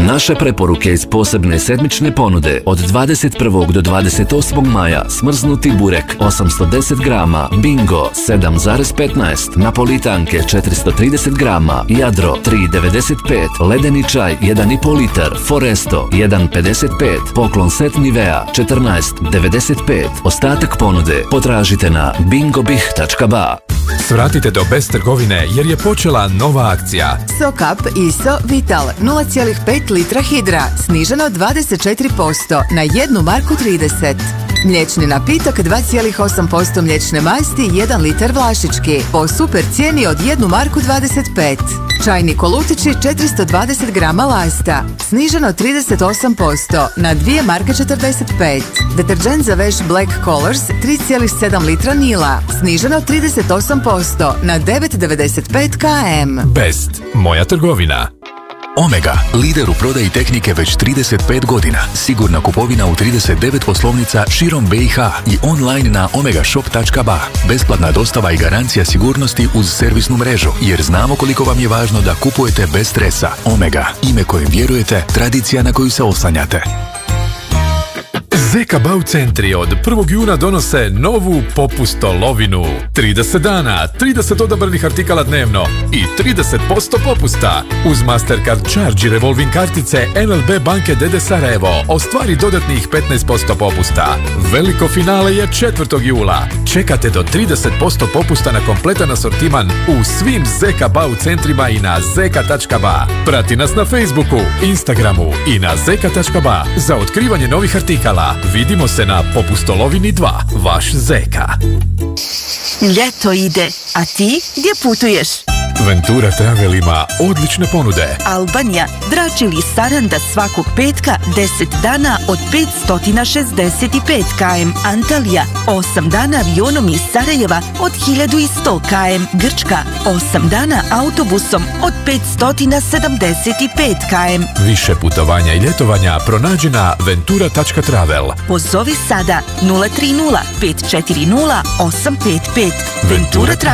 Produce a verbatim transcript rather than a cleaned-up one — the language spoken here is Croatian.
Naše preporuke iz posebne sedmične ponude od dvadeset prvog do dvadeset osmog maja: smrznuti burek osamsto deset grama, Bingo sedam zarez petnaest, napolitanke četiristo trideset grama, Jadro tri devedeset pet, ledeni čaj jedan i pol litar, Foresto jedan pedeset pet, poklon set Nivea četrnaest devedeset pet. Ostatak ponude potražite na bingobih tačka ba. Svratite do Best trgovine jer je počela nova akcija. Sokap Iso Vital nula zarez pet litra hidra, sniženo dvadeset četiri posto na jednu marku trideset. Mliječni napitak dva zarez osam posto mliječne masti jedan litar Vlašički po super cijeni od jednu marku dvadeset pet. Čajni kolutići četiristo dvadeset grama lasta, sniženo trideset osam posto na dvije marke četrdeset pet. Deterđent za veš Black Colors tri zarez sedam litra Nila, sniženo trideset osam posto na devet devedeset pet km. Best, moja trgovina. Omega, lider u prodaji tehnike već trideset pet godina. Sigurna kupovina u trideset devet poslovnica širom B i H i online na omega shop tačka ba. Besplatna dostava i garancija sigurnosti uz servisnu mrežu, jer znamo koliko vam je važno da kupujete bez stresa. Omega, ime kojim vjerujete, tradicija na koju se oslanjate. Zeka Bau centri od prvog juna donose novu popustolovinu. trideset dana, trideset odabranih artikala dnevno i trideset posto popusta. Uz Mastercard Charge i revolving kartice N L B banke D D Sarajevo ostvari dodatnih petnaest posto popusta. Veliko finale je četvrtog jula. Čekate do trideset posto popusta na kompletan asortiman u svim Zeka Bau centrima i na zeka tačka ba. Prati nas na Facebooku, Instagramu i na zeka tačka ba za otkrivanje novih artikala. Vidimo se na Popustolovini dva, vaš Zeka. Ljeto ide, a ti gdje putuješ? Ventura Travel ima odlične ponude. Albanija, Drač ili Saranda svakog petka, deset dana od petsto šezdeset pet kilometara. Antalija, osam dana avionom iz Sarajeva od hiljadu sto kilometara. Grčka, osam dana autobusom od petsto sedamdeset pet kilometara. Više putovanja i ljetovanja pronađi na ventura tačka travel. Pozovi sada nula tri nula pet četiri nula osam pet pet. Ventura Travel.